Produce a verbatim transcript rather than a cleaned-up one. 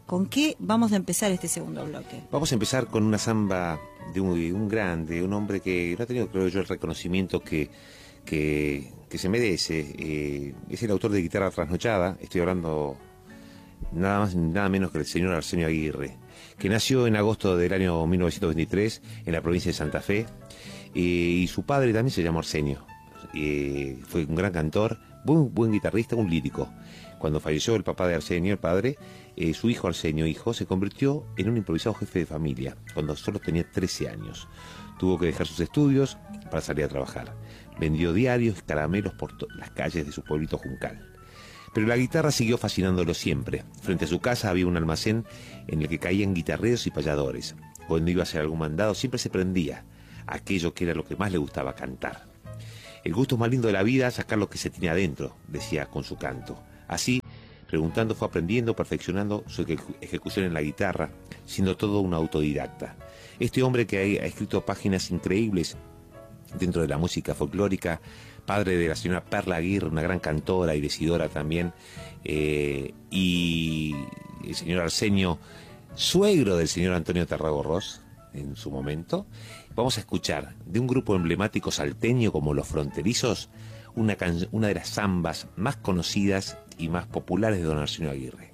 ¿Con qué vamos a empezar este segundo bloque? Vamos a empezar con una samba de un, un grande, un hombre que no ha tenido, creo yo, el reconocimiento que, que, que se merece. Eh, es el autor de Guitarra Trasnochada. Estoy hablando nada más nada menos que el señor Arsenio Aguirre, que nació en agosto del año mil novecientos veintitrés en la provincia de Santa Fe, eh, y su padre también se llamó Arsenio. Eh, fue un gran cantor, buen, buen guitarrista, un lírico. Cuando falleció el papá de Arsenio, el padre, eh, su hijo Arsenio, hijo, se convirtió en un improvisado jefe de familia cuando solo tenía trece años. Tuvo que dejar sus estudios para salir a trabajar. Vendió diarios y caramelos por las calles de su pueblito Juncal. Pero la guitarra siguió fascinándolo siempre. Frente a su casa había un almacén en el que caían guitarreros y payadores. Cuando iba a hacer algún mandado siempre se prendía aquello que era lo que más le gustaba, cantar. El gusto más lindo de la vida, sacar lo que se tiene adentro, decía con su canto. Así, preguntando, fue aprendiendo, perfeccionando su ejecución en la guitarra, siendo todo un autodidacta. Este hombre que ha escrito páginas increíbles dentro de la música folclórica, padre de la señora Perla Aguirre, una gran cantora y decidora también, eh, y el señor Arsenio, suegro del señor Antonio Tarragorros, en su momento. Vamos a escuchar de un grupo emblemático salteño como Los Fronterizos, una, una de las zambas más conocidas y más populares de don Arsenio Aguirre.